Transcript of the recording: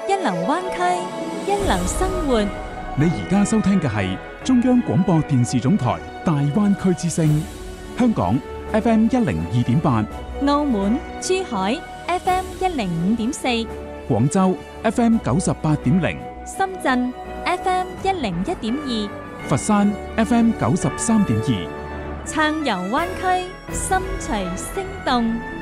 一流灣區，一流生活。 你而家收聽嘅係中央廣播電視總台大灣區之聲，香港 FM 102.8， 澳門、珠海 FM 105.4， 廣州 FM 98.0， 深圳 FM 101.2， 佛山 FM 93.2。 撐遊灣區，心隨聲動。